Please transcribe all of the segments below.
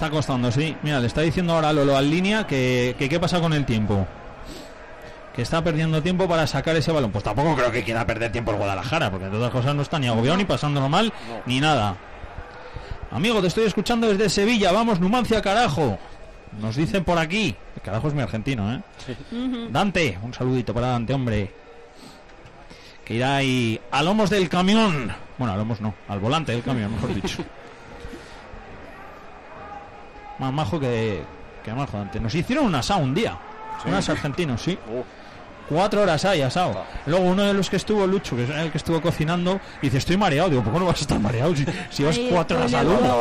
está costando, sí. Mira, le está diciendo ahora Lolo al línea que qué pasa con el tiempo. Que está perdiendo tiempo para sacar ese balón. Pues tampoco creo que quiera perder tiempo el Guadalajara, porque de todas cosas no está ni agobiado, ni pasándolo mal, ni nada. Amigo, te estoy escuchando desde Sevilla. Vamos, Numancia, carajo. Nos dicen por aquí. El carajo es mi argentino, ¿eh? Sí. Dante, un saludito para Dante, hombre. Que irá ahí a lomos del camión. Bueno, a lomos no, al volante del camión, mejor dicho. Más majo que majo, Dante. Nos hicieron un asado un día. ¿Sí? Unos argentinos, sí. 4 horas ahí asado. Luego uno de los que estuvo, Lucho, que es el que estuvo cocinando, dice, estoy mareado. Digo, ¿por qué no vas a estar mareado si vas 4 horas al humo?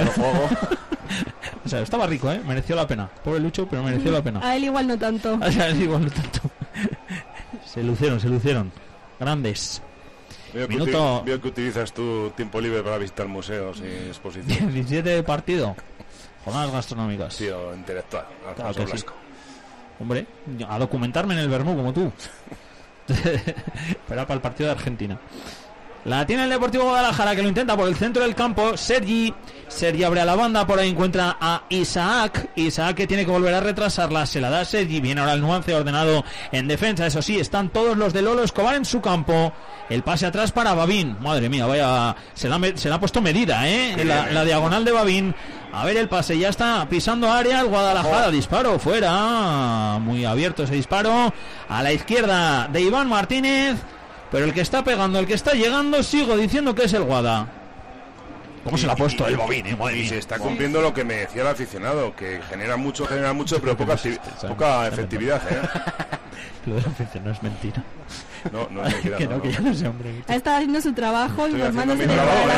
O sea, estaba rico, mereció la pena. Pobre Lucho, pero mereció la pena. A él igual no tanto. A él igual no tanto. Se lucieron. Grandes. Veo que utilizas tu tiempo libre para visitar museos y exposiciones. 17 de partido. Jornadas gastronómicas. Tío, intelectual. Alfonso Claro Blasco. sí. Hombre, a documentarme en el Bermú como tú. Espera para el partido de Argentina. La tiene el Deportivo Guadalajara, que lo intenta por el centro del campo. Sergi abre a la banda, por ahí encuentra a Isaac, que tiene que volver a retrasarla, se la da Sergi. Viene ahora el Nuance ordenado en defensa, eso sí, están todos los de Lolo Escobar en su campo. El pase atrás para Babín, madre mía, vaya, se la ha puesto medida, la diagonal de Babín. A ver el pase, ya está pisando área el Guadalajara, disparo fuera, muy abierto ese disparo, a la izquierda de Iván Martínez, pero el que está pegando, el que está llegando, sigo diciendo que es el Guada. ¿Cómo se le ha puesto el Babín? Y se está cumpliendo lo que me decía el aficionado, que genera mucho, pero poca efectividad. Lo del aficionado es mentira. No es mentira. Que ya no sé, hombre. Está haciendo su trabajo, informándose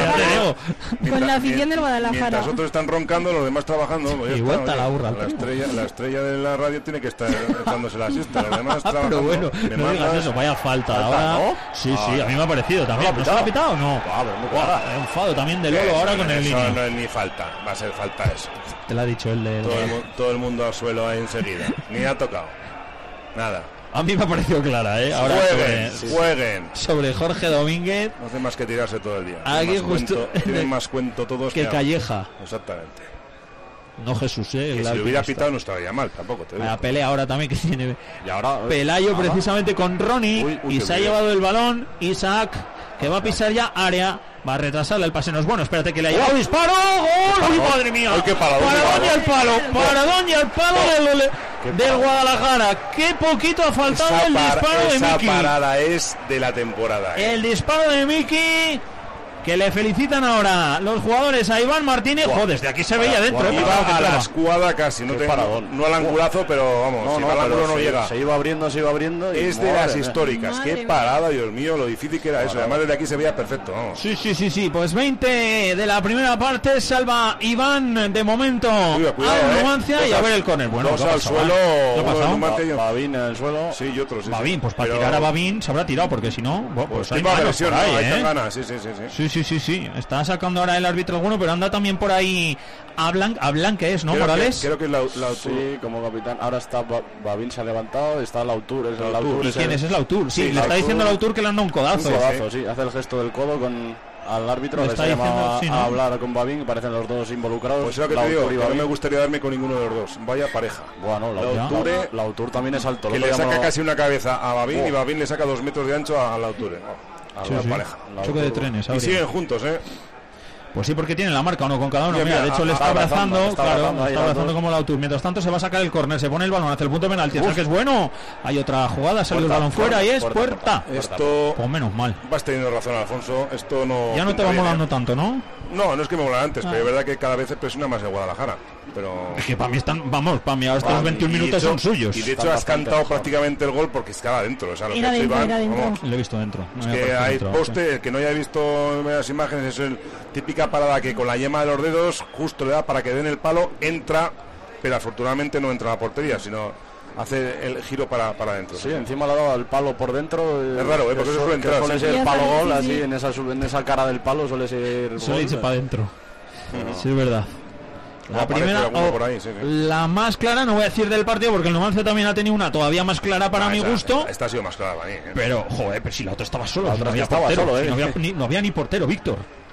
con la afición del Guadalajara. Mientras otros están roncando, los demás trabajando. Y vuelta la burra. La estrella de la radio tiene que estar echándose la siesta. Los demás trabajando. Pero bueno, no digas eso, vaya falta. Ahora, ¿no? Sí, a mí me ha parecido también. ¿No se lo ha pitado o no? Enfado también de Lolo ahora con el niño. Eso no es ni falta, va a ser falta eso. Te lo ha dicho el de... Todo el mundo al suelo ahí enseguida. Ni ha tocado. Nada. A mí me ha parecido clara, Ahora jueguen. Sobre Jorge Domínguez. No hace más que tirarse todo el día. Aquí justo tienen más cuento todos que Calleja. Exactamente. No Jesús, Que si lo hubiera pitado no estaría mal, tampoco. La pelea ahora también que tiene. Y ahora, Pelayo precisamente con Ronnie. Y se ha llevado el balón. Isaac, que va a pisar ya área. Va a retrasarle, el pase no es bueno. Espérate que le ha llegado. ¡Disparo! ¡Gol! ¡Uy, madre mía! Paradón y el palo del Guadalajara. ¡Qué poquito ha faltado el disparo de Miki! Esa parada es de la temporada. El disparo de Miki, que le felicitan ahora los jugadores a Iván Martínez. Joder, desde aquí se veía dentro. Iba a la escuadra casi, no al angulazo, pero vamos, si al ángulo no llega. Se iba abriendo. Es de las históricas. Qué parada, Dios mío, lo difícil que era eso. Además desde aquí se veía perfecto, vamos. Sí. Pues 20 de la primera parte, salva Iván de momento a Numancia y a ver el córner. Bueno, dos al suelo. ¿Qué ha pasado? Babín en el suelo. Sí, y otros. Babín, pues para tirar a Babín se habrá tirado, porque si no, pues hay agresión, ahí, hay ganas. Sí. Está sacando ahora el árbitro alguno, pero anda también por ahí a Blanc, que es, ¿no, Morales? Creo que es Lautur. Sí, como capitán. Ahora está Babín, se ha levantado, está Lautur. ¿Y quién es? Es Lautur. Sí, le está diciendo Lautur que le han dado un codazo. Sí, hace el gesto del codo al árbitro, le está llamando a hablar con Babín, parecen los dos involucrados. Pues es lo que te digo, no me gustaría darme con ninguno de los dos. Vaya pareja. Bueno, Lautur también es alto. Que le saca casi una cabeza a Babín y Babín le saca 2 metros de ancho a Lautur. Pareja. Choque de trenes. Y siguen juntos, Pues sí, porque tienen la marca uno con cada uno. Mira, de hecho le está abrazando, está abrazando como Lautur. Mientras tanto se va a sacar el córner, se pone el balón hacia el punto penalti. Que es bueno. Hay otra jugada, sale el balón fuera y es puerta. Esto, pues menos mal. Vas teniendo razón, Alfonso. Esto no. Ya no te va molando tanto, ¿no? No es que me mola antes, pero es verdad que cada vez se presiona más el Guadalajara. Pero es que para mí para mí ahora estos 21 minutos son suyos. Y de hecho has cantado prácticamente el gol porque estaba dentro. O sea, lo que lo he visto dentro. Es que hay poste, el que no haya visto las imágenes, es típica parada que con la yema de los dedos justo le da para que den el palo, entra, pero afortunadamente no entra a la portería, sino hace el giro para adentro. Sí, encima le ha dado el palo por dentro. Es raro, porque eso suele entrar. Suele ser el palo gol, así en esa cara del palo suele ser. Suele irse para adentro. Sí, es verdad. La primera, la más clara, no voy a decir del partido, porque el Numancia también ha tenido una todavía más clara para mi gusto. Esta ha sido más clara para mí. Pero, joder, pero si la otra estaba solo. La otra estaba solo, no había ni portero, Víctor.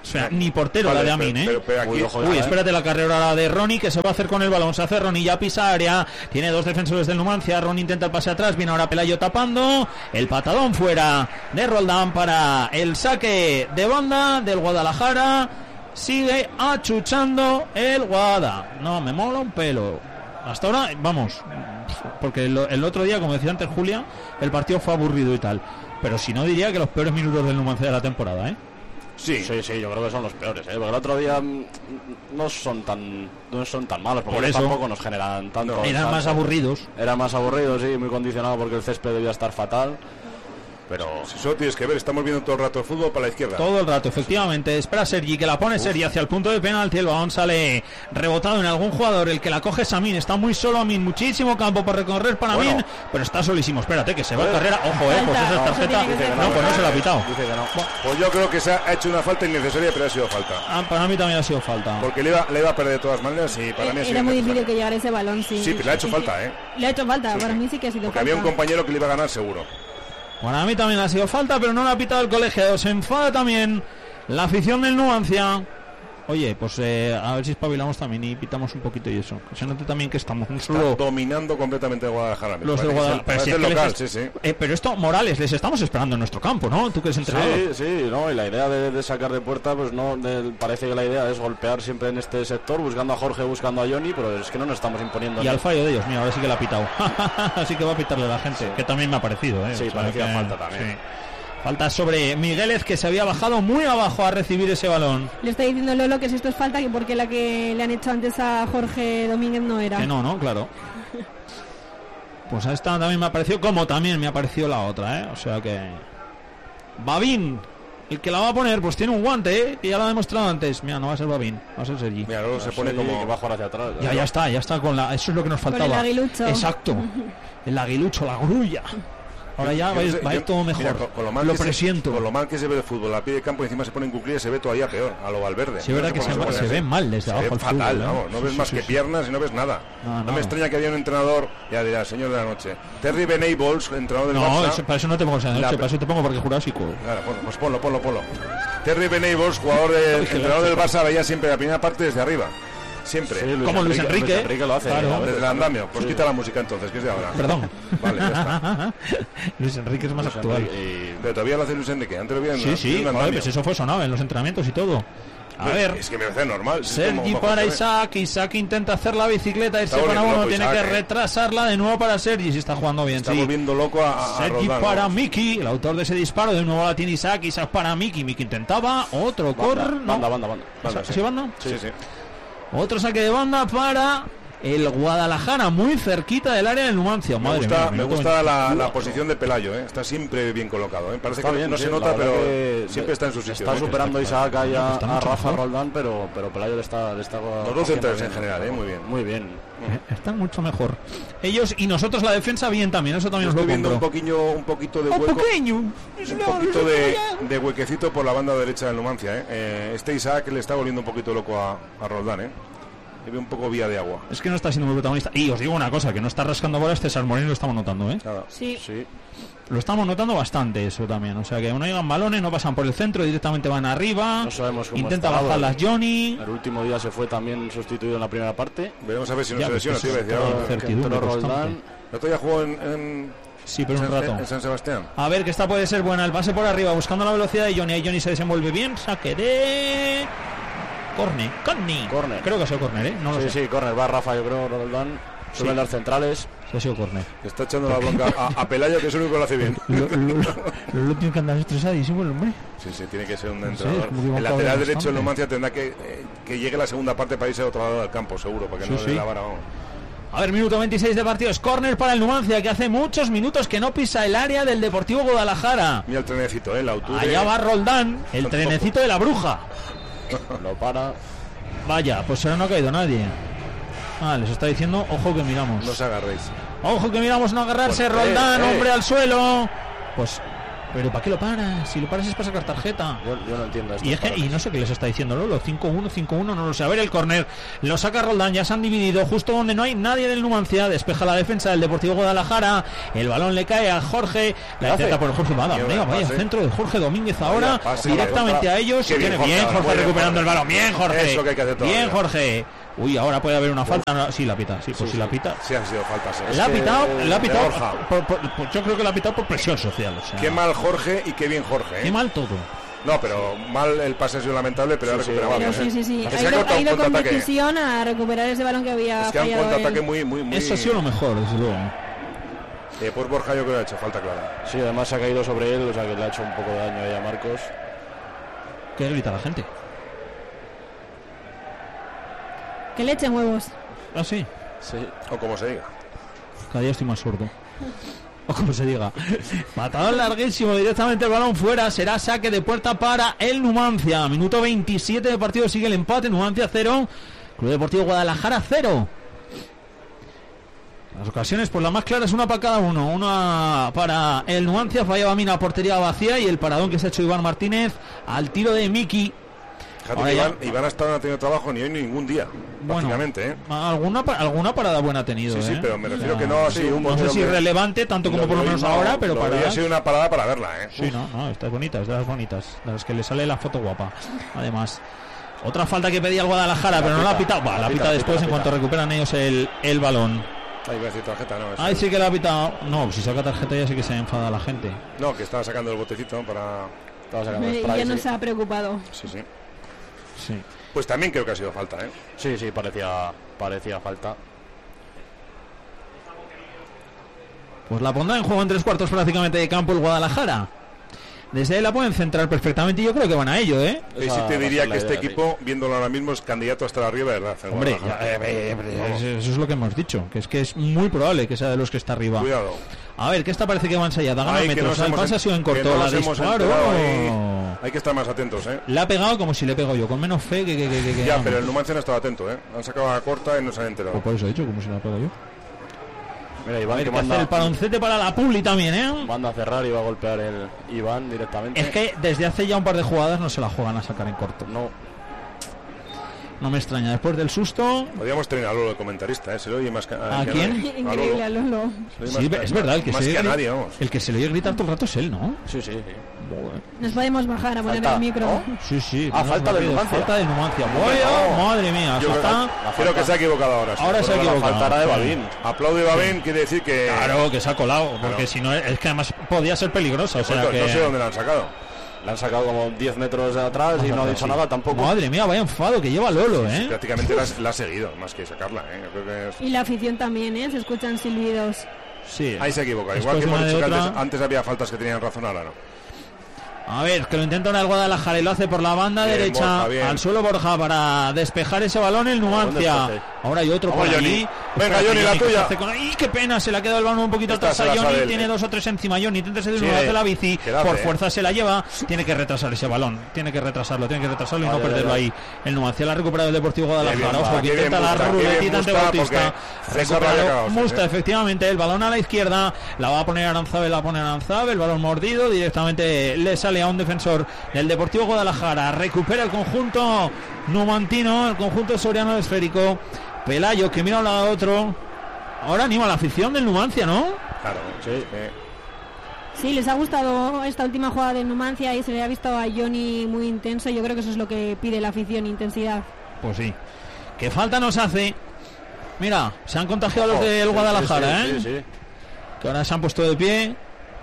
O sea, ni portero vale, la de Amin, pero aquí, uy, espérate la carrera ahora de Ronnie, que se va a hacer con el balón. Se hace Ronnie, ya pisa área. Tiene dos defensores del Numancia. Ronnie intenta el pase atrás. Viene ahora Pelayo tapando. El patadón fuera de Roldán para el saque de banda del Guadalajara. Sigue achuchando el Guada. No, me mola un pelo. Hasta ahora, vamos, porque el otro día, como decía antes Julia, el partido fue aburrido y tal. Pero si no, diría que los peores minutos del Numancia de la temporada, ¿eh? Sí, yo creo que son los peores, porque el otro día no son tan malos, porque tampoco nos generan tanto. Eran más aburridos. Eran más aburridos, sí, muy condicionado porque el césped debía estar fatal. Pero si solo tienes que ver, estamos viendo todo el rato el fútbol para la izquierda. Todo el rato, efectivamente. Espera Sergi, que la pone Sergi hacia el punto de penalti. El balón sale rebotado en algún jugador. El que la coge es Amin. Está muy solo Amin. Muchísimo campo por recorrer para Amin. Pero está solísimo. Espérate, que se va a carrera. Ojo, pues esa es tarjeta. No, pues no se la ha pitado. Dice que no. Pues yo creo que se ha hecho una falta innecesaria, pero ha sido falta. Para mí también ha sido falta. Porque le iba a perder de todas maneras y para mí ha sido. Era muy difícil que llegara ese balón, sí. Sí, pero le ha hecho falta, ¿eh? Le ha hecho falta, para mí sí que ha sido porque falta. Había un compañero que le iba a ganar seguro. Bueno, a mí también ha sido falta, pero no la ha pitado el colegiado. Se enfada también la afición del Numancia. Oye, pues a ver si espabilamos también y pitamos un poquito y eso. Que se note también que estamos solo dominando completamente Guadalajara. Los del Guadalajara. Pero, local, sí. Pero esto, Morales, les estamos esperando en nuestro campo, ¿no? Tú que eres entrenador. Sí, no, y la idea de sacar de puerta, pues no, parece que la idea es golpear siempre en este sector, buscando a Jorge, buscando a Johnny, pero es que no nos estamos imponiendo. Y al fallo de ellos, mira, ahora sí que la ha pitado. Así que va a pitarle a la gente, que también me ha parecido, ¿eh? Sí, parecía falta también. Sí. Falta sobre Migueles, que se había bajado muy abajo a recibir ese balón. Le está diciendo Lolo que si esto es falta, que porque la que le han hecho antes a Jorge Domínguez no era. Que no, claro. Pues a esta también me ha parecido, como también me ha parecido la otra, ¿eh? O sea que... Babín, el que la va a poner, pues tiene un guante, ¿eh? Que ya lo ha demostrado antes. Mira, no va a ser Babín, va a ser Sergi. Mira, luego se pone como que va a jugar hacia atrás. Ya está con la... Eso es lo que nos faltaba. Con el aguilucho. Exacto. El aguilucho, la grulla. Ahora ya va a ir todo mejor. Mira, con lo mal lo presiento. Con lo mal que se ve el fútbol, a pie de campo encima se pone en cuclillas, se ve todavía peor, a lo Valverde. Sí, es verdad que se ve mal desde abajo el fatal, fútbol, no ves más que piernas y no ves nada. No me extraña que había un entrenador, ya dirá, señor de la noche, Terry Venables, entrenador del Barça. No, para eso no te pongo esa noche, para eso te pongo porque Jurásico. Claro, pues ponlo. Terry Venables, entrenador del Barça, veía siempre la primera parte desde arriba. Siempre. Sí, como Luis Enrique. Luis Enrique lo hace. Claro. Desde el andamio. Pues quita la música entonces, que es de ahora. Perdón. Vale, ya está. Luis Enrique es más actual. Pero todavía lo hace Luis Enrique. Antes lo había Sí, pues eso fue sonado en los entrenamientos y todo. A ver. Es que me parece normal. Sergi para Isaac. Isaac intenta hacer la bicicleta. Irse para uno. Tiene que retrasarla de nuevo para Sergi. Si está jugando bien. Está volviendo loco a Sergi para Miki. El autor de ese disparo. De nuevo la tiene Isaac. Isaac para Miki. Miki intentaba. Otro corner. Banda. ¿Sí, banda? Sí. Otro saque de banda para el Guadalajara, muy cerquita del área del Numancia. Me gusta la posición de Pelayo, ¿eh? Está siempre bien colocado, ¿eh? Parece está que bien, no se nota, pero siempre está en su sitio. Está superando Isaac ahí a Rafa Roldán, pero Pelayo le está los dos centrales en general, muy bien. Están mucho mejor. Ellos y nosotros la defensa bien también, eso también os lo viendo un poquito de hueco. Un poquito de huequecito por la banda derecha del Numancia, ¿eh? Este Isaac le está volviendo un poquito loco a Roldán, ¿eh? Le ve un poco vía de agua. Es que no está siendo muy protagonista. Y os digo una cosa, que no está rascando bolas César Moreno, lo estamos notando, ¿eh? Claro. Sí. Lo estamos notando bastante eso también. O sea que no llegan balones, no pasan por el centro, directamente van arriba. No sabemos cómo intenta bajarlas Johnny. El último día se fue también sustituido en la primera parte. Veremos a ver si no se lesiona, tío. Roldán. El otro día jugó en Sí, pero un rato. En San Sebastián. A ver, que esta puede ser buena. El pase por arriba, buscando la velocidad de Johnny. Ahí Johnny se desenvuelve bien. Saque de... Corner. Creo que ha sido corner, ¿eh? No lo sé. Sí, corner. Va Rafa, yo creo, Roldán. Suben las centrales. Sí, ha sido corner. Está echando la bronca a Pelayo, que es el único que lo hace bien. Lo tiene que andar estresadísimo el hombre. Sí, tiene que ser un entrenador. El lateral derecho del Numancia tendrá que llegue la segunda parte para irse a otro lado del campo, seguro, para que no le dé la vara, vamos. A ver, minuto 26 de partido. Es córner para el Numancia, que hace muchos minutos que no pisa el área del Deportivo Guadalajara. Mira el trenecito, la altura. Allá va Roldán, el trenecito de la bruja. Lo para. Vaya, pues ahora no ha caído nadie. Les está diciendo, ojo que miramos. No os agarréis. Ojo que miramos, no agarrarse. Roldán, hombre al suelo. Pues Pero ¿para qué lo paras? Si lo paras es para sacar tarjeta. Yo no entiendo esto. Y no sé qué les está diciendo Lolo. 5-1, no lo sé. A ver el córner. Lo saca Roldán, ya se han dividido. Justo donde no hay nadie del Numancia. Despeja la defensa del Deportivo Guadalajara. El balón le cae a Jorge. La intenta por Jorge. Vaya centro de Jorge Domínguez ahora. Directamente a ellos. Viene bien Jorge recuperando el balón. Bien Jorge. Eso que hay que hacer bien Jorge. Uy, ahora puede haber una falta. No, sí, la pita. Sí, pues sí, la pita. Sí, han sido faltas. La ha pitado. Yo creo que la ha pitado por presión social. O sea, qué mal Jorge y qué bien Jorge. Qué mal todo. No, pero mal el pase ha sido lamentable, pero ha recuperado. Sí. Ha ido con decisión a recuperar ese balón que había fallado. Es que un contraataque muy. Eso ha sido lo mejor, desde luego. Por Borja yo creo que ha hecho falta clara. Sí, además se ha caído sobre él, o sea que le ha hecho un poco de daño ahí a Marcos. ¿Qué grita la gente? Que le echen huevos. Ah, sí. O como se diga. Cada día estoy más sordo. O como se diga. Patadón larguísimo, directamente el balón fuera. Será saque de puerta para el Numancia. Minuto 27 de partido, sigue el empate. Numancia 0, Club Deportivo Guadalajara 0. Las ocasiones, pues la más clara es una para cada uno. Una para el Numancia, fallaba Mina, portería vacía. Y el paradón que se ha hecho Iván Martínez al tiro de Miki. Iván hasta no ha tenido trabajo ni hoy ni ningún día, prácticamente. Alguna parada buena ha tenido. Sí, pero me refiero que no ha sido no sé si relevante tanto como por lo menos ahora, pero ha sido una parada para verla. Sí, no, esta es bonita, es de las bonitas, de las que le sale la foto guapa. Además, otra falta que pedía el Guadalajara, pero no la ha pitado. La pita después en cuanto recuperan ellos el balón. Ahí va a decir tarjeta, no. Ahí sí que la ha pitado. No, si saca tarjeta ya sí que se enfada la gente. No, que estaba sacando el botecito para. Ya no se ha preocupado. Sí. Pues también creo que ha sido falta, Sí, parecía falta. Pues la pondrá en juego en 3/4 prácticamente de campo el Guadalajara. Desde ahí la pueden centrar perfectamente y yo creo que van a ello, Y sí te diría que este equipo, viéndolo ahora mismo, es candidato a estar arriba, ¿verdad? Hombre, eso es lo que hemos dicho, que es muy probable que sea de los que está arriba. Cuidado. A ver, que esta parece que va ensayada, gana metros, el pase ha sido en corto, la disparo. Hay que estar más atentos, Le ha pegado como si le pego yo, con menos fe que ya, pero el Numancia no estaba atento, Han sacado a corta y no se han enterado. Pues por eso he dicho, como si la pego yo. Mira, Iván, que manda el paloncete para la Publi también, Manda a cerrar y va a golpear el Iván directamente. Es que desde hace ya un par de jugadas no se la juegan a sacar en corto. No me extraña, después del susto. Podríamos tener a Lolo de comentarista, se le oye más que ¿A quién? Increíble, a Lolo. Sí, es verdad, el que se le oye gritar todo el rato es él, ¿no? Sí. Nos podemos bajar a poner el micro. ¿Oh? Sí. Falta de Numancia. Madre mía. Creo que se ha equivocado ahora. Ahora se ha equivocado. Faltará de Babín. Aplaude Babín, quiere decir que. Claro, que se ha colado. Porque si no, es que además podía ser peligrosa. O sea que... No sé dónde la han sacado. Le han sacado como 10 metros de atrás y no ha dicho nada tampoco. Madre mía, vaya enfado que lleva Lolo, Sí, prácticamente la ha seguido, más que sacarla, Yo creo que es... Y la afición también, se escuchan silbidos. Sí. Ahí se equivoca. Igual que hemos dicho que antes había faltas que tenían razón, ahora no. A ver, que lo intenta el Guadalajara y lo hace por la banda derecha. Borja, al suelo Borja para despejar ese balón el Numancia. Ahora hay otro por allí. Venga, Johnny, la tuya. ¡Y qué pena! Se le ha quedado el balón un poquito atrás a Johnny. Tiene 2 o 3 encima. Johnny intenta de uno, hace la bici. Por fuerza se la lleva. Tiene que retrasar ese balón. Tiene que retrasarlo y no perderlo ahí. El Numancia la ha recuperado el Deportivo Guadalajara. Ojo, que intenta la ruletita ante Bautista. Recuperado Musta, efectivamente. El balón a la izquierda. La va a poner Aranzábal. El balón mordido. Directamente le sale a un defensor del Deportivo Guadalajara. Recupera el conjunto numantino, el conjunto soriano esférico. Pelayo que mira a un lado a otro. Ahora anima a la afición del Numancia, ¿no? Claro, sí. Sí, les ha gustado esta última jugada del Numancia y se le ha visto a Johnny muy intenso. Yo creo que eso es lo que pide la afición, intensidad. Pues sí. ¿Qué falta nos hace? Mira, se han contagiado los del Guadalajara, sí. Que ahora se han puesto de pie.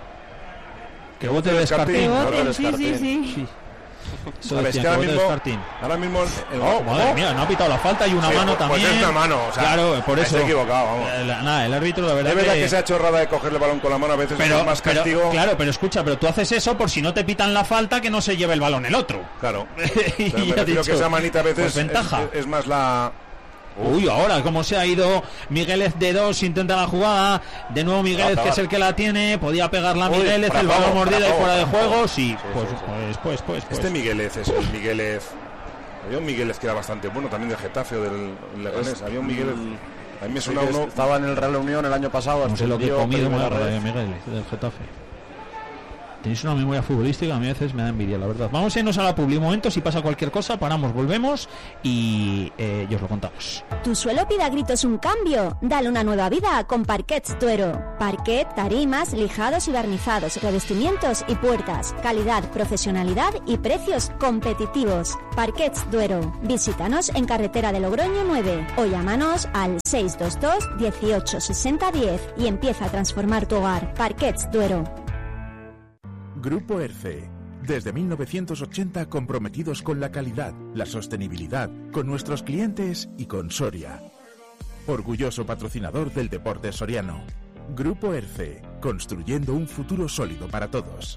Que bote de Descartín. Sí. Eso decía, ahora mismo madre mía, no ha pitado la falta y una mano también. Pues es una mano, claro, por eso. Se ha equivocado, vamos. El árbitro, la verdad. Es verdad que se ha hecho rara de cogerle el balón con la mano, a veces es más castigo. Claro, pero escucha, pero tú haces eso por si no te pitan la falta, que no se lleve el balón el otro. Claro. Me refiero que esa manita a veces es más la... Uy, ahora cómo se ha ido Migueles de 2, intenta la jugada de nuevo Migueles, que es el que la tiene, podía pegarla a Migueles, el balón mordido y fuera de juego. Pues. Este Migueles es el Migueles. Había un Migueles que era bastante bueno, también del Getafe o del Leganés. Había un Migueles. A mí me suena uno. Estaba en el Real Unión el año pasado. No sé lo que he comido Migueles del Getafe. Tenéis una memoria futbolística, a mí a veces me da envidia, la verdad. Vamos a irnos a la publi. Un momento, si pasa cualquier cosa, paramos, volvemos y os lo contamos. ¿Tu suelo pide a gritos un cambio? Dale una nueva vida con Parquets Duero. Parquet, tarimas, lijados y barnizados, revestimientos y puertas. Calidad, profesionalidad y precios competitivos. Parquets Duero. Visítanos en carretera de Logroño 9 o llámanos al 622 18 60 10 y empieza a transformar tu hogar. Parquets Duero. Grupo ERCE. Desde 1980 comprometidos con la calidad, la sostenibilidad, con nuestros clientes y con Soria. Orgulloso patrocinador del deporte soriano. Grupo ERCE, construyendo un futuro sólido para todos.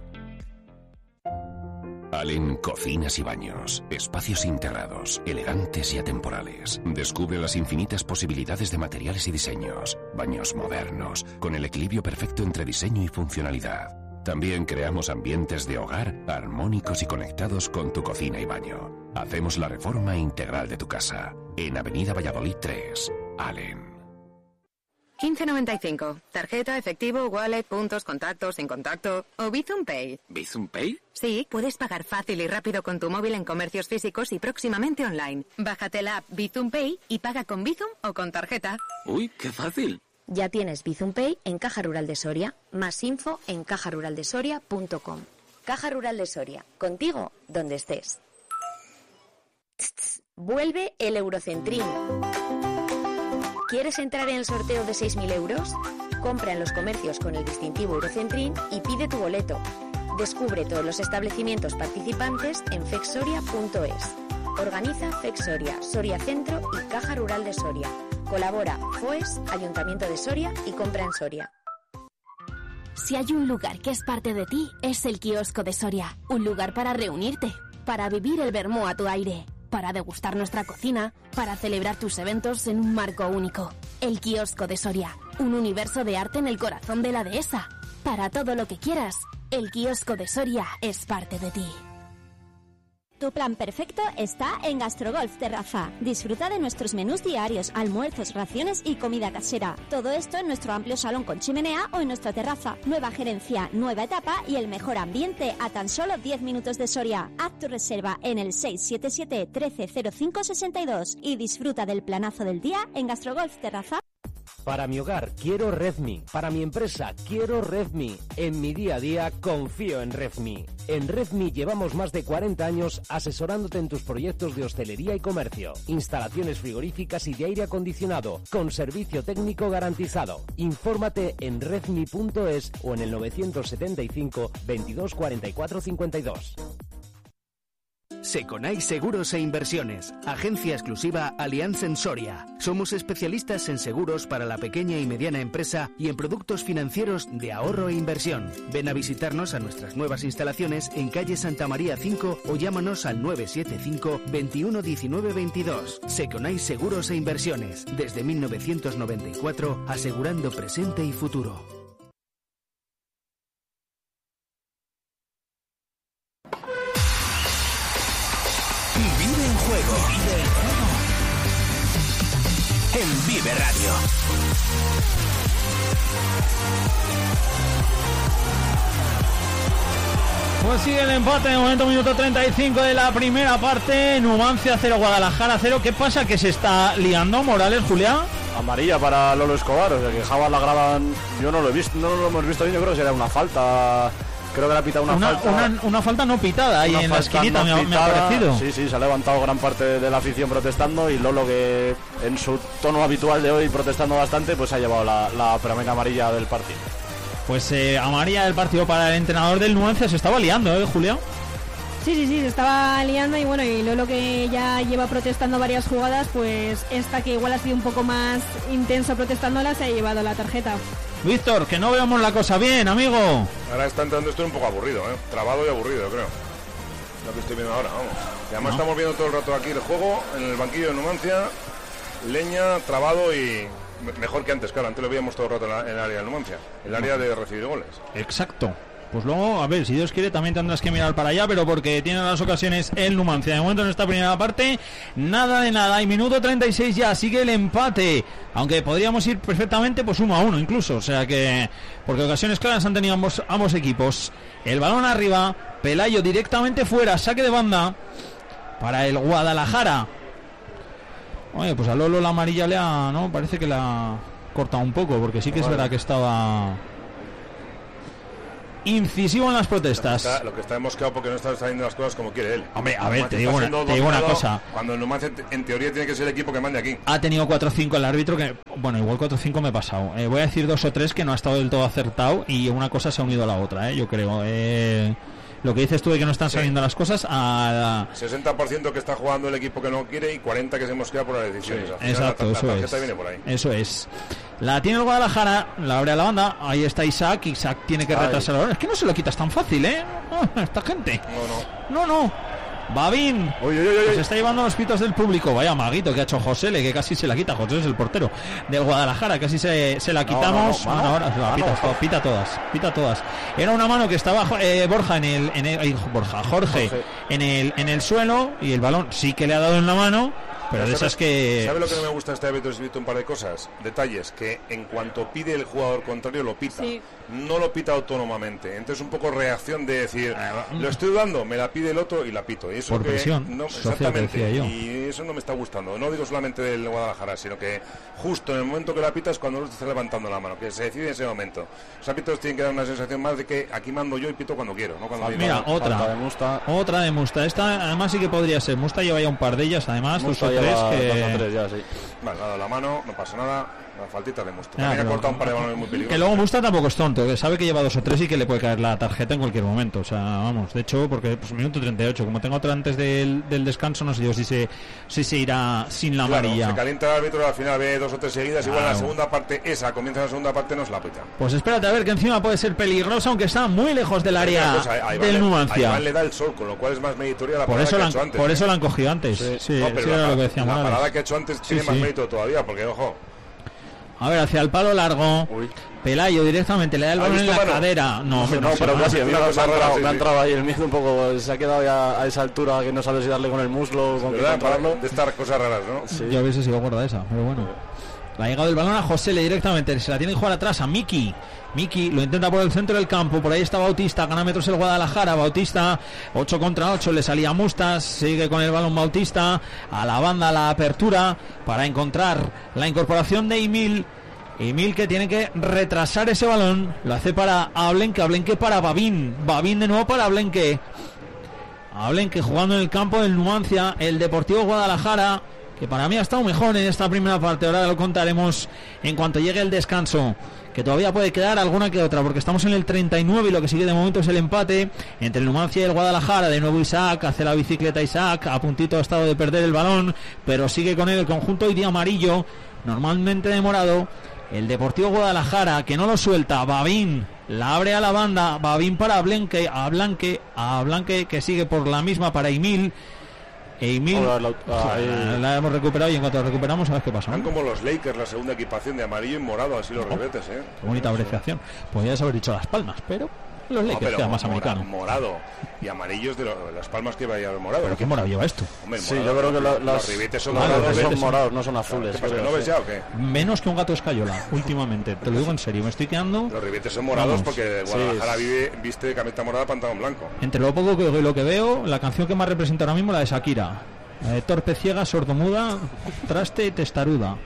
Allen Cocinas y Baños. Espacios integrados, elegantes y atemporales. Descubre las infinitas posibilidades de materiales y diseños. Baños modernos, con el equilibrio perfecto entre diseño y funcionalidad. También creamos ambientes de hogar armónicos y conectados con tu cocina y baño. Hacemos la reforma integral de tu casa. En Avenida Valladolid 3, Allen. 15.95. Tarjeta, efectivo, wallet, puntos, contactos, sin contacto o Bizum Pay. ¿Bizum Pay? Sí, puedes pagar fácil y rápido con tu móvil en comercios físicos y próximamente online. Bájate la app Bizum Pay y paga con Bizum o con tarjeta. Uy, qué fácil. Ya tienes Bizum Pay en Caja Rural de Soria. Más info en cajaruraldesoria.com. Caja Rural de Soria. Contigo, donde estés. Vuelve el Eurocentrín. ¿Quieres entrar en el sorteo de 6.000 euros? Compra en los comercios con el distintivo Eurocentrín y pide tu boleto. Descubre todos los establecimientos participantes en fexsoria.es. Organiza Fexsoria, Soria Centro y Caja Rural de Soria. Colabora FOES, Ayuntamiento de Soria y Compra en Soria. Si hay un lugar que es parte de ti, es el Kiosco de Soria. Un lugar para reunirte, para vivir el vermú a tu aire, para degustar nuestra cocina, para celebrar tus eventos en un marco único. El Kiosco de Soria, un universo de arte en el corazón de la dehesa. Para todo lo que quieras, el Kiosco de Soria es parte de ti. Tu plan perfecto está en Gastrogolf Terraza. Disfruta de nuestros menús diarios, almuerzos, raciones y comida casera. Todo esto en nuestro amplio salón con chimenea o en nuestra terraza. Nueva gerencia, nueva etapa y el mejor ambiente a tan solo 10 minutos de Soria. Haz tu reserva en el 677 130562 y disfruta del planazo del día en Gastrogolf Terraza. Para mi hogar quiero Redmi, para mi empresa quiero Redmi, en mi día a día confío en Redmi. En Redmi llevamos más de 40 años asesorándote en tus proyectos de hostelería y comercio, instalaciones frigoríficas y de aire acondicionado, con servicio técnico garantizado. Infórmate en redmi.es o en el 975 22 44 52. Seconai Seguros e Inversiones, agencia exclusiva Allianz en Soria. Somos especialistas en seguros para la pequeña y mediana empresa y en productos financieros de ahorro e inversión. Ven a visitarnos a nuestras nuevas instalaciones en calle Santa María 5 o llámanos al 975 21 19 22. Seconai Seguros e Inversiones, desde 1994, asegurando presente y futuro. En Vive Radio. Pues sigue el empate de momento, minuto 35 de la primera parte. Numancia 0, Guadalajara 0. ¿Qué pasa? ¿Que se está liando Morales, Julián? Amarilla para Lolo Escobar, o sea que Java la graban. Yo no lo he visto, no lo hemos visto bien. Yo creo que será una falta. Creo que le ha pitado una falta. Una falta no pitada ahí en la esquinita, me ha parecido. Sí, se ha levantado gran parte de la afición protestando y Lolo, que en su tono habitual de hoy protestando bastante, pues ha llevado la primera amarilla del partido. Pues amarilla del partido para el entrenador del Numancia. Se estaba liando, Julián. Sí, se estaba liando y bueno, y Lolo, que ya lleva protestando varias jugadas, pues esta, que igual ha sido un poco más intenso protestándola, se ha llevado la tarjeta. Víctor, que no veamos la cosa bien, amigo. Ahora está entrando esto un poco aburrido, trabado y aburrido, yo creo. Lo que estoy viendo ahora, vamos. Y además estamos viendo todo el rato aquí el juego en el banquillo de Numancia. Leña, trabado y mejor que antes, claro. Antes lo veíamos todo el rato en el área de Numancia, el área de recibir goles. Exacto. Pues luego, a ver, si Dios quiere también tendrás que mirar para allá, pero porque tiene las ocasiones el Numancia. De momento en esta primera parte, nada de nada. Y minuto 36 ya, sigue el empate. Aunque podríamos ir perfectamente pues 1-1 incluso. O sea que, porque ocasiones claras han tenido ambos equipos. El balón arriba, Pelayo directamente fuera, saque de banda para el Guadalajara. Oye, pues a Lolo la amarilla no, parece que la ha cortado un poco, porque sí que es verdad que estaba incisivo en las protestas. Lo que está mosqueado porque no está saliendo las cosas como quiere él. Hombre, a ver, te digo una cosa. Cuando el Numancia en teoría tiene que ser el equipo que mande aquí. Ha tenido 4-5 el árbitro, que bueno, igual 4-5 me he pasado. Voy a decir 2 o 3 que no ha estado del todo acertado y una cosa se ha unido a la otra, yo creo. Lo que dices tú de que no están saliendo las cosas a 60% que está jugando el equipo que no quiere y 40% que se mosquea por las decisiones. Sí, exacto, la tarjeta viene por ahí. Eso es. La tiene el Guadalajara, la abre a la banda, ahí está Isaac tiene que retrasar el balón. Es que no se lo quitas tan fácil, esta gente. No. Babín se está llevando los pitos del público. Vaya maguito que ha hecho José, que casi se la quita. José es el portero del Guadalajara, casi se la quitamos. Ahora se la pita todas. Era una mano que estaba Jorge en el suelo, y el balón sí que le ha dado en la mano. Pero de esas que... ¿Sabe lo que no me gusta de este árbitro? He visto un par de cosas, detalles, que en cuanto pide el jugador contrario lo pita. Sí. No lo pita autónomamente. Entonces un poco reacción de decir, lo estoy dudando, me la pide el otro y la pito. Y eso por presión, no, exactamente. Y eso no me está gustando. No digo solamente del Guadalajara, sino que justo en el momento que la pita es cuando el otro está levantando la mano, que se decide en ese momento. Los árbitros tienen que dar una sensación más de que aquí mando yo y pito cuando quiero, no cuando mira, otra de Musta. Esta además sí que podría ser. Musta lleva ya un par de ellas, además, Musta 2 o 3 que... 3 ya, sí. Vale, dado la mano, no pasa nada. La faltita de Musta. También ha cortado un par de balones muy peligrosos. Que luego Musta tampoco es tonto, que sabe que lleva 2 o 3 y que le puede caer la tarjeta en cualquier momento. O sea, vamos, de hecho, porque pues minuto 38, como tengo otra antes del descanso, no sé yo si se irá sin la amarilla. Se calienta el árbitro, al final ve 2 o 3 seguidas, igual en la segunda parte, comienza la segunda parte, no se la pita. Pues espérate a ver, que encima puede ser peligrosa, aunque está muy lejos del área del Numancia. Ahí le da el sol, con lo cual es más meritoria la parada que ha hecho antes. Por eso la han cogido antes. Sí, no, pero era lo que decíamos. La parada que ha hecho antes tiene más mérito todavía, porque ojo. A ver, hacia el palo largo. Pelayo directamente le da el balón en la cadera. No, pero casi me ha entrado ahí el miedo un poco. Se ha quedado ya a esa altura que no sabe si darle con el muslo o con qué controlarlo. De estas cosas raras, ¿no? Sí. Yo hubiese sido gorda esa, pero bueno. Le ha llegado el balón a José directamente. Se la tiene que jugar atrás a Miki. Miki lo intenta por el centro del campo. Por ahí está Bautista. Gana metros el Guadalajara. Bautista 8 contra 8. Le salía Mustas. Sigue con el balón Bautista. A la banda, la apertura para encontrar la incorporación de Emil. Emil que tiene que retrasar ese balón. Lo hace para Ablenque. Ablenque para Babín. Babín de nuevo para Ablenque. Ablenque jugando en el campo del Numancia. El Deportivo Guadalajara, que para mí ha estado mejor en esta primera parte. Ahora lo contaremos en cuanto llegue el descanso, que todavía puede quedar alguna que otra, porque estamos en el 39 y lo que sigue de momento es el empate entre el Numancia y el Guadalajara. De nuevo Isaac, hace la bicicleta Isaac, a puntito ha estado de perder el balón, pero sigue con él el conjunto hoy de amarillo, normalmente de morado. El Deportivo Guadalajara, que no lo suelta. Babín la abre a la banda. Babín para Ablenque, a Blanque, que sigue por la misma para Emil. La hemos recuperado y en cuanto la recuperamos, ¿sabes qué pasa? Están como los Lakers, la segunda equipación de amarillo y morado, así los ribetes, Qué bonita apreciación. Podrías haber dicho Las Palmas, pero los Lakers quedan más americanos. Morado y amarillos de Las Palmas que vaya morado. ¿Pero qué morado lleva esto? Hombre, sí, yo creo que los ribetes son morados, son morados, no son azules. ¿No ves ya o qué? Menos que un gato escayola, últimamente. Te lo digo en serio, me estoy quedando... Los ribetes son morados porque Guadalajara viste camiseta morada, pantalón blanco. Entre lo poco que lo que veo, la canción que más representa ahora mismo la de Shakira. Torpe, ciega, sordomuda, traste, testaruda.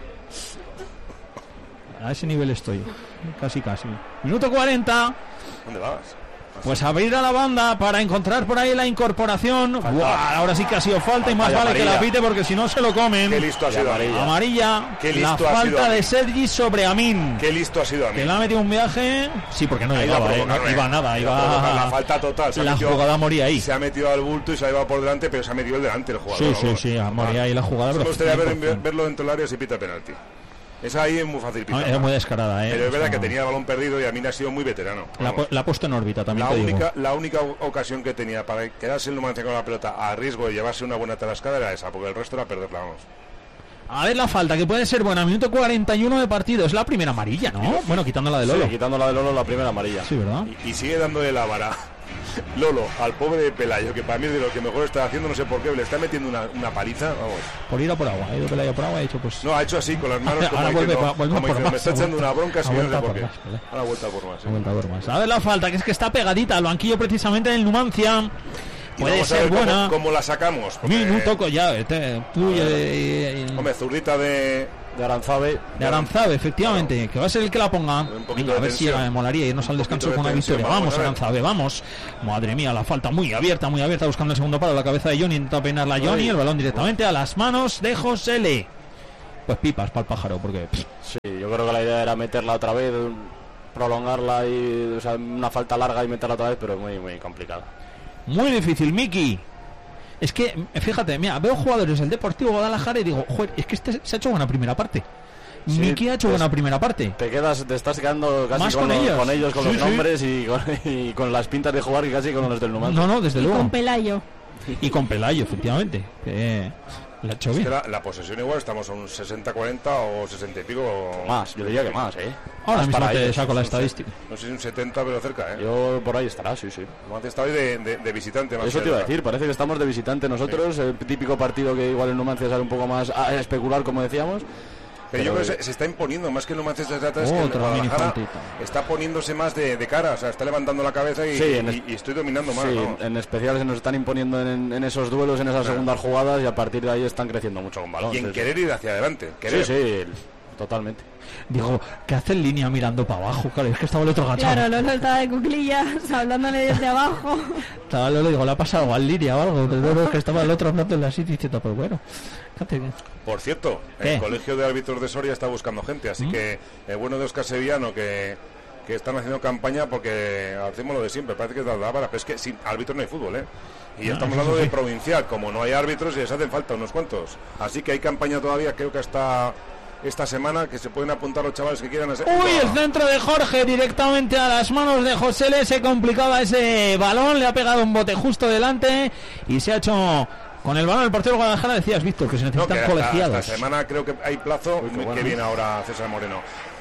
A ese nivel estoy. Casi. Minuto 40. ¿Dónde vas? Pues abrir a la banda para encontrar por ahí la incorporación. Ahora sí que ha sido falta y más vale que la pite porque si no se lo comen. Qué listo ha sido amarilla. Qué listo la falta de Sergi sobre Amin. Qué listo ha sido Amin. Que le ha metido un viaje. Sí, porque no llegaba, iba nada. La falta total. La jugada moría ahí. Se ha metido al bulto y se ha llevado por delante, pero se ha metido el delante el jugador. Sí, moría ahí la jugada. Me gustaría verlo dentro del área si pita penalti. Esa ahí es muy fácil pitar. Era muy descarada, Pero es verdad que tenía el balón perdido y Amin ha sido muy veterano. La ha puesto en órbita también. La única ocasión que tenía para quedarse el Numancia con la pelota a riesgo de llevarse una buena tarascada era esa, porque el resto era perderla, vamos. A ver la falta, que puede ser buena. Minuto 41 de partido. Es la primera amarilla, ¿no? Bueno, quitando la de Lolo. Sí, quitando la de Lolo, la primera amarilla. Sí, ¿verdad? Y sigue dándole la vara Lolo al pobre Pelayo, que para mí es de lo que mejor está haciendo, no sé por qué, le está metiendo una paliza, vamos. Por ir a por agua, ha ido Pelayo por agua, ha dicho pues... No, ha hecho así con las manos como ahora diciendo, vuelve como por diciendo, más, me está echando una bronca, si no sé por qué. ¿vale? Ahora vuelta por más. Vuelta por más. A ver la falta, que es que está pegadita al banquillo precisamente en el Numancia. Puede ser buena. ¿Cómo la sacamos? Porque... Minuto, ya, hombre, zurdita de Aranzabe. De Aranzabe, efectivamente, claro. Que va a ser el que la ponga. Venga, a ver si me molaría irnos al descanso con una victoria. Vamos, Aranzabe, vamos. Madre mía, la falta muy abierta, buscando el segundo palo. La cabeza de Johnny, intenta peinarla a Johnny, el balón directamente a las manos de Josele. Pues pipas para el pájaro, porque... Sí, yo creo que la idea era meterla otra vez, prolongarla y, o sea, una falta larga y meterla otra vez, pero muy, muy complicado. Muy difícil, Miki. Es que, fíjate, mira, veo jugadores del Deportivo Guadalajara y digo, joder, es que este se ha hecho buena primera parte. Sí, Miki ha hecho buena primera parte. Te estás quedando casi más con ellos, con los nombres y con las pintas de jugar, y casi con los del Numancia. No, desde luego. Con Pelayo. Y con Pelayo, efectivamente. Que la ha hecho bien. Es que la posesión igual estamos a un 60-40 o 60 y pico. Más, yo diría que más, Ahora más mismo te saco la estadística. No sé si un 70, pero cerca, Yo por ahí estará, sí. Numancia está hoy de visitante. Más eso te iba a decir, parece que estamos de visitante nosotros, sí. El típico partido que igual el Numancia sale un poco más a especular, como decíamos. Pero yo creo que se está imponiendo más que el Numancia desde atrás, que el Guadalajara está poniéndose más de cara, o sea, está levantando la cabeza y estoy dominando más. Sí, ¿no? En especial se nos están imponiendo en esos duelos, en esas segundas jugadas, y a partir de ahí están creciendo mucho con balón. Y en querer ir hacia adelante. Querer. Sí, totalmente. Dijo, ¿qué hace en línea mirando para abajo? Claro, es que estaba el otro agachado. Claro, Lolo estaba de cuclillas, hablándole desde abajo. Estaba Lolo, digo, le ha pasado al línea o algo. Lolo, que estaba el otro hablando en la sitio diciendo, pues bueno. Por cierto, el Colegio de Árbitros de Soria está buscando gente, así que el bueno de Óscar Sevillano, que están haciendo campaña, porque hacemos lo de siempre, parece que es la vara, pero es que sin árbitros no hay fútbol, Y ya estamos hablando de provincial, como no hay árbitros y les hacen falta unos cuantos. Así que hay campaña todavía, creo que hasta esta semana, que se pueden apuntar los chavales que quieran hacer. Uy, el centro de Jorge directamente a las manos de José L. Se complicaba ese balón, le ha pegado un bote justo delante y se ha hecho con el balón el portero de Guadalajara. Decías, Víctor, que se necesitan colegiados. Esta semana creo que hay plazo. Que viene ahora César Moreno.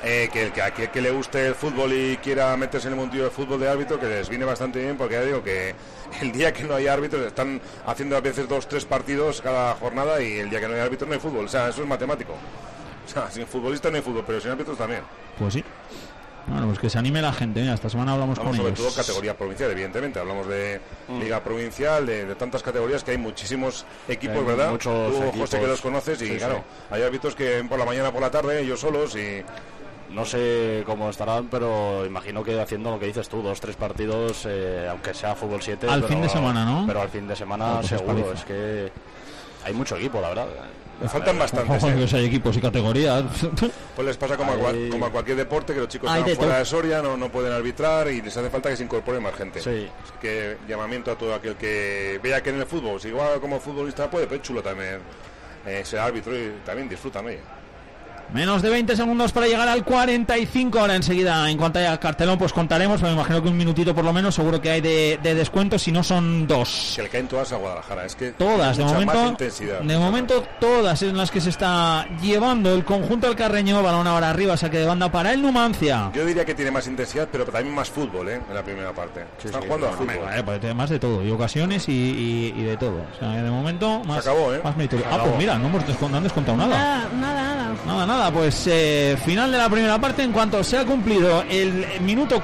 Que le guste el fútbol y quiera meterse en el mundillo de fútbol de árbitro, que les viene bastante bien, porque ya digo que el día que no hay árbitros están haciendo a veces 2-3 partidos cada jornada, y el día que no hay árbitros no hay fútbol. O sea, eso es matemático. O sea, sin futbolistas no hay fútbol, pero sin árbitros también. Pues sí. Bueno, pues que se anime la gente. Mira, esta semana hablamos con sobre ellos. Todo categoría provincial, evidentemente. Hablamos de Liga Provincial, de tantas categorías, que hay muchísimos equipos, ¿verdad? Muchos Tú, equipos. José, que los conoces, y claro, hay árbitros que ven por la mañana, por la tarde, ellos solos, y... No sé cómo estarán, pero imagino que haciendo lo que dices tú, 2-3 partidos, aunque sea fútbol 7. Al fin de semana, ¿no? Pero al fin de semana seguro, es que hay mucho equipo, la verdad. Me faltan bastantes. Pues hay equipos y categorías. Pues les pasa como a cualquier deporte, que los chicos están fuera de Soria, no pueden arbitrar, y les hace falta que se incorpore más gente. Sí. Así que llamamiento a todo aquel que vea que en el fútbol, si igual como futbolista puede, pero es chulo también ser árbitro, y también disfrutan, oye. Menos de 20 segundos para llegar al 45. Ahora enseguida, en cuanto haya cartelón, pues contaremos. Me imagino que un minutito por lo menos seguro que hay de descuento, si no son 2. Que le caen todas a Guadalajara, es que todas, de momento todas en las que se está llevando el conjunto alcarreño. Balón ahora arriba, saque de banda para el Numancia. Yo diría que tiene más intensidad, pero también más fútbol, en la primera parte. Están jugando a fútbol. Pues tiene más de todo, y ocasiones y de todo. O sea, de momento más, se acabó, más meritorio. Pues mira, no han descontado nada. Nada, pues final de la primera parte. En cuanto se ha cumplido el minuto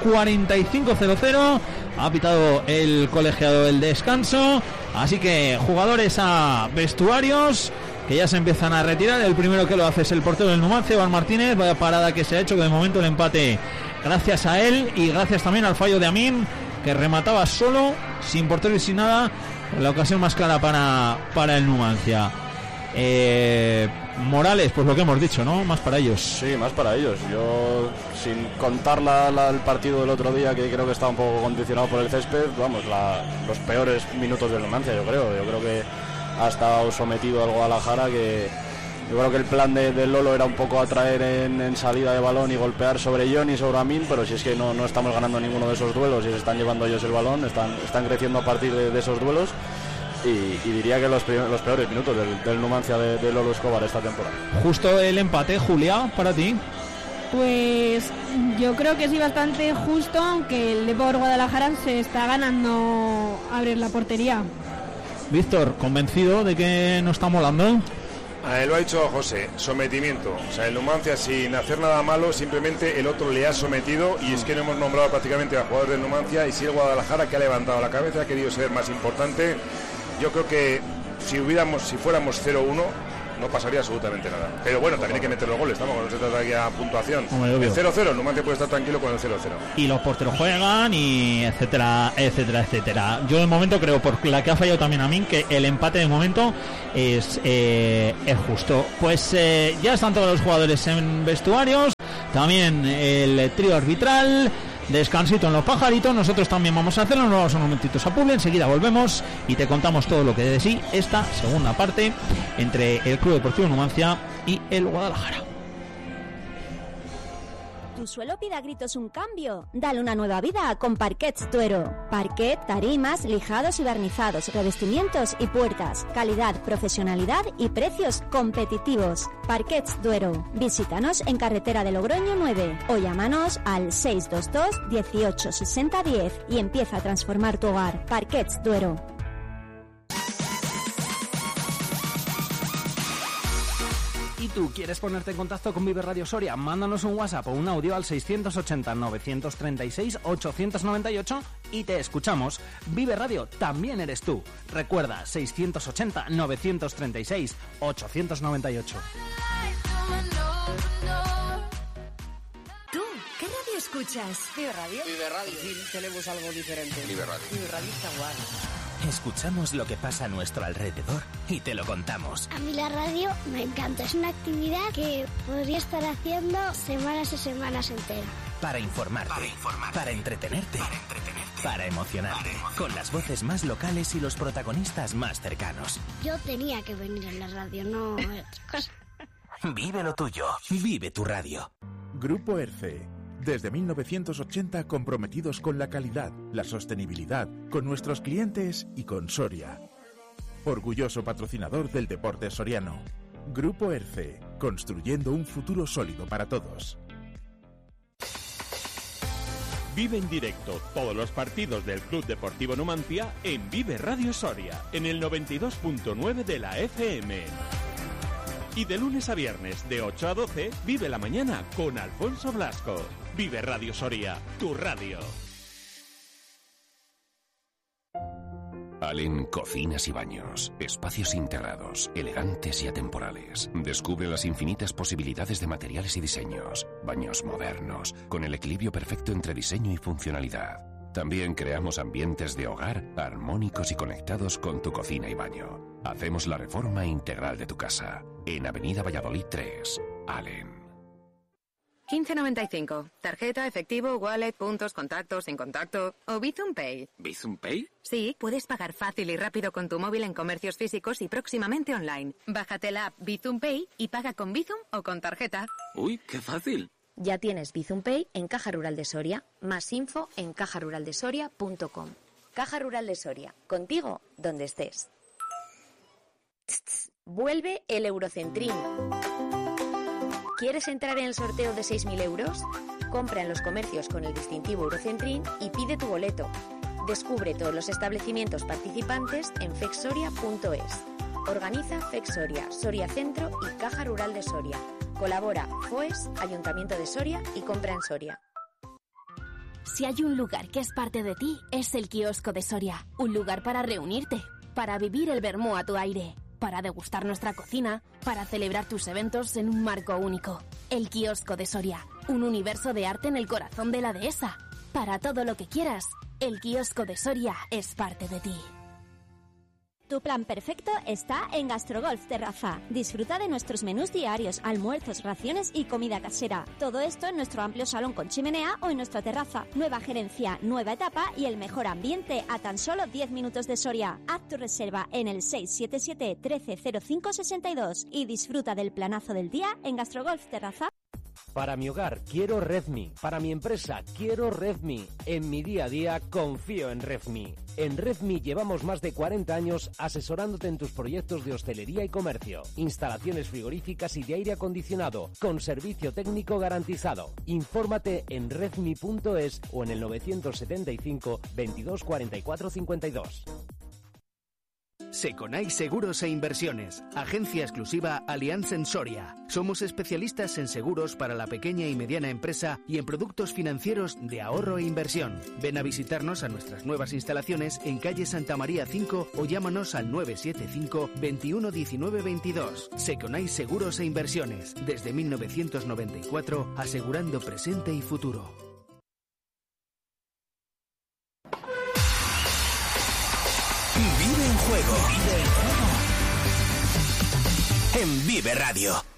45:00, ha pitado el colegiado el descanso, así que jugadores a vestuarios, que ya se empiezan a retirar. El primero que lo hace es el portero del Numancia, Iván Martínez. Vaya parada que se ha hecho, que de momento el empate gracias a él, y gracias también al fallo de Amin, que remataba solo, sin portero y sin nada, la ocasión más clara para el Numancia. Morales, pues lo que hemos dicho, ¿no? Más para ellos. Sí, más para ellos. Yo, sin contar el partido del otro día, que creo que estaba un poco condicionado por el césped, vamos, los peores minutos del Numancia, yo creo que ha estado sometido al Guadalajara, que yo creo que el plan de Lolo era un poco atraer en salida de balón y golpear sobre Johnny y sobre Amin, pero si es que no estamos ganando ninguno de esos duelos y se están llevando ellos el balón, están creciendo a partir de esos duelos. y diría que los peores minutos del Numancia de Lolo Escobar esta temporada. Justo el empate, Julia, para ti. Pues yo creo que sí, bastante justo, aunque el Depor Guadalajara se está ganando abrir la portería. Víctor, ¿convencido de que no está molando? Lo ha dicho José, sometimiento. O sea, el Numancia sin hacer nada malo, simplemente el otro le ha sometido, y es que no hemos nombrado prácticamente a jugadores del Numancia, y si el Guadalajara, que ha levantado la cabeza, ha querido ser más importante. Yo creo que si fuéramos 0-1 no pasaría absolutamente nada. Pero bueno, también hay que meter los goles, estamos, no se trata aquí a puntuación. El 0-0, el Numancia puede estar tranquilo con el 0-0. Y los porteros juegan y etcétera, etcétera, etcétera. Yo de momento creo, por la que ha fallado también a mí, que el empate de momento es justo. Pues ya están todos los jugadores en vestuarios, también el trío arbitral. Descansito en los pajaritos. Nosotros también vamos a hacerlo. Nos vamos unos momentitos a Publi. Enseguida volvemos y te contamos todo lo que de sí esta segunda parte entre el Club Deportivo Numancia y el Guadalajara. ¿Tu suelo pide a gritos un cambio? Dale una nueva vida con Parquets Duero. Parquet, tarimas, lijados y barnizados, revestimientos y puertas. Calidad, profesionalidad y precios competitivos. Parquets Duero. Visítanos en carretera de Logroño 9 o llámanos al 622 18 60 10 y empieza a transformar tu hogar. Parquets Duero. ¿Y tú quieres ponerte en contacto con Vive Radio Soria? Mándanos un WhatsApp o un audio al 680-936-898 y te escuchamos. Vive Radio también eres tú. Recuerda, 680-936-898. ¿Tú qué radio escuchas? Vive Radio. Vive Radio. Sí, tenemos algo diferente. Vive Radio. Vive Radio está guay. Escuchamos lo que pasa a nuestro alrededor y te lo contamos. A mí la radio me encanta. Es una actividad que podría estar haciendo semanas y semanas enteras. Para informarte, para entretenerte, para emocionarte, con las voces más locales y los protagonistas más cercanos. Yo tenía que venir en la radio, no otra cosa. Vive lo tuyo, vive tu radio. Grupo ERCE. Desde 1980 comprometidos con la calidad, la sostenibilidad, con nuestros clientes y con Soria. Orgulloso patrocinador del deporte soriano. Grupo ERCE, construyendo un futuro sólido para todos. Vive en directo todos los partidos del Club Deportivo Numancia en Vive Radio Soria, en el 92.9 de la FM. Y de lunes a viernes, de 8 a 12, vive la mañana con Alfonso Blasco. Vive Radio Soria, tu radio. Allen Cocinas y Baños. Espacios integrados, elegantes y atemporales. Descubre las infinitas posibilidades de materiales y diseños. Baños modernos, con el equilibrio perfecto entre diseño y funcionalidad. También creamos ambientes de hogar armónicos y conectados con tu cocina y baño. Hacemos la reforma integral de tu casa. En Avenida Valladolid 3, Allen. 15.95. Tarjeta, efectivo, wallet, puntos, contactos, sin contacto o Bizum Pay. ¿Bizum Pay? Sí, puedes pagar fácil y rápido con tu móvil en comercios físicos y próximamente online. Bájate la app Bizum Pay y paga con Bizum o con tarjeta. Uy, qué fácil. Ya tienes Bizum Pay en Caja Rural de Soria. Más info en cajaruraldesoria.com. Caja Rural de Soria. Contigo donde estés. Vuelve el Eurocentrín. ¿Quieres entrar en el sorteo de 6.000 euros? Compra en los comercios con el distintivo Eurocentrín y pide tu boleto. Descubre todos los establecimientos participantes en fexsoria.es. Organiza Fexsoria, Soria Centro y Caja Rural de Soria. Colabora FOES, Ayuntamiento de Soria y Compra en Soria. Si hay un lugar que es parte de ti, es el kiosco de Soria. Un lugar para reunirte, para vivir el vermú a tu aire, para degustar nuestra cocina, para celebrar tus eventos en un marco único. El kiosco de Soria, un universo de arte en el corazón de la dehesa. Para todo lo que quieras, el kiosco de Soria es parte de ti. Tu plan perfecto está en Gastrogolf Terraza. Disfruta de nuestros menús diarios, almuerzos, raciones y comida casera. Todo esto en nuestro amplio salón con chimenea o en nuestra terraza. Nueva gerencia, nueva etapa y el mejor ambiente a tan solo 10 minutos de Soria. Haz tu reserva en el 677 130562 y disfruta del planazo del día en Gastrogolf Terraza. Para mi hogar quiero Redmi. Para mi empresa quiero Redmi. En mi día a día confío en Redmi. En Redmi llevamos más de 40 años asesorándote en tus proyectos de hostelería y comercio, instalaciones frigoríficas y de aire acondicionado, con servicio técnico garantizado. Infórmate en redmi.es o en el 975 22 44 52. Seconai Seguros e Inversiones, agencia exclusiva Allianz en Soria. Somos especialistas en seguros para la pequeña y mediana empresa y en productos financieros de ahorro e inversión. Ven a visitarnos a nuestras nuevas instalaciones en calle Santa María 5 o llámanos al 975 21 19 22. Seconai Seguros e Inversiones, desde 1994, asegurando presente y futuro. Vive en juego. En Vive Radio.